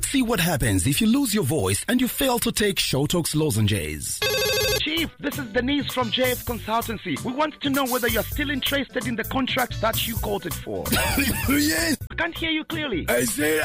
see what happens if you lose your voice and you fail to take Showtalks lozenges. Chief, this is Denise from JF Consultancy. We want to know whether you're still interested in the contract that you quoted for. Yes. I can't hear you clearly. I said,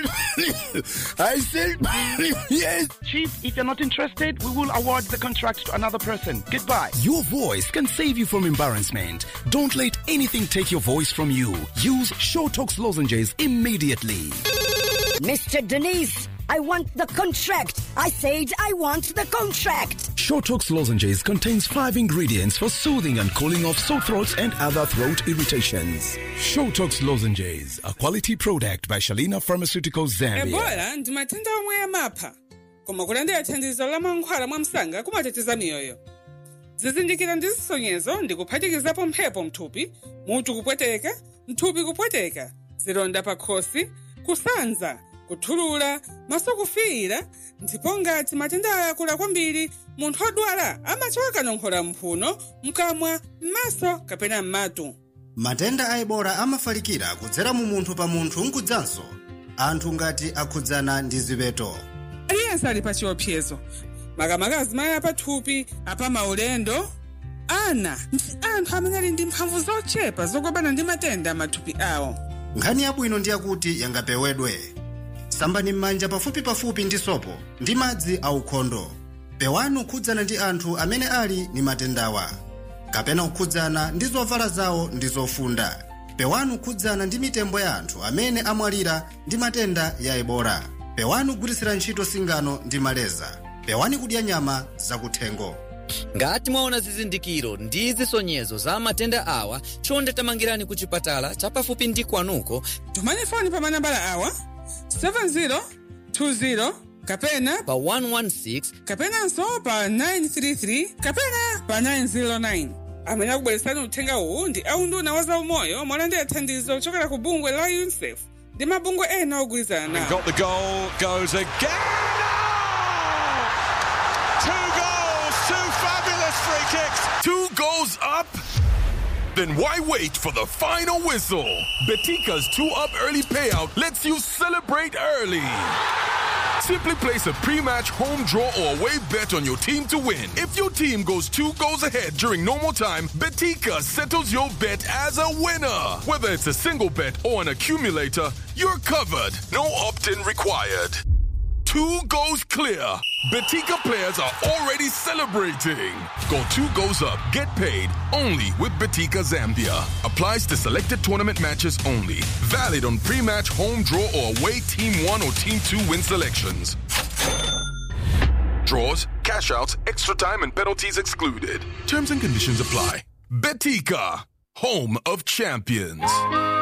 yes. Chief, if you're not interested, we will award the contract to another person. Goodbye. Your voice can save you from embarrassment. Don't let anything take your voice from you. Use Showtalks lozenges immediately. Mr. Denise, I want the contract. I said I want the contract. Showtalks lozenges contains 5 ingredients for soothing and cooling off sore throats and other throat irritations. Showtalks lozenges, a quality product by Shalina Pharmaceuticals Zambia. Ebola ndimatenda omwe yamapha. Koma kulandira thandizo la mankhwala mwamsanga kumateteza miyoyo. Zizindikiro ndi zisonyezo ndikuphatikizapo mphepo mthupi, mutu kupweteka, mthupi kupweteka, zilonda pakhosi, kusanza, kuthulula, maso kufiira, ndipo ngati matenda ayakula kwambiri, munthu odwala amachoka kanonkhola mphuno, mkamwa, m'maso kapena m'matu. Matenda a Ebola amafalikira kudzera mu munthu pa munthu nkudzanso. Anthu ngati akhudzana ndi ziweto. Aliyense ali pa chiopsezo. Makamaka azimayi apathupi, apa maulendo, ana ndi anthu amene ali ndi mphamvu zochepa zolimbana ndi matenda amathupi awo. Nkhani yabwino ndi yakuti yangapewedwe. Sambani m'manja pafupi ndi sopo ndi madzi aukhondo. Pewani kukhudzana ndi anthu amene ali ndi matendawa. Kapena kukhudzana ndi zovala zawo ndi zofunda. Pewani kukhudzana ndi mitembo ya anthu amene amwalira ndi matenda ya Ebola. Pewani kugwiritsira ntchito singano ndi maleza. Pewani kudya nyama zakuthengo. Ngati mwaona zizindikiro ndi zisonyezo za matenda awa, chonde tamangirani ku chipatala chapafupi ndi kwanuko. Tumani foni pa manambala awa 7020 kapena pa 116 kapenanso pa 933 kapena pa 909. Amene akubweretsani uthenga uwu ndi aunduna wa zaumoyo molandira thandizo kuchokera ku bungwe la UNICEF ndi mabungwe ena ogwirizana nawo. Got the goal, goes again. Free kicks. 2 goals up? Then why wait for the final whistle? Betika's 2-up early payout lets you celebrate early. Simply place a pre-match home draw or away bet on your team to win. If your team goes 2 goals ahead during normal time, Betika settles your bet as a winner. Whether it's a single bet or an accumulator, you're covered. No opt-in required. 2 goals clear. Betika players are already celebrating. Go 2 goals up, get paid only with Betika Zambia. Applies to selected tournament matches only. Valid on pre-match home draw or away team 1 or team 2 win selections. Draws, cash outs, extra time and penalties excluded. Terms and conditions apply. Betika, home of champions.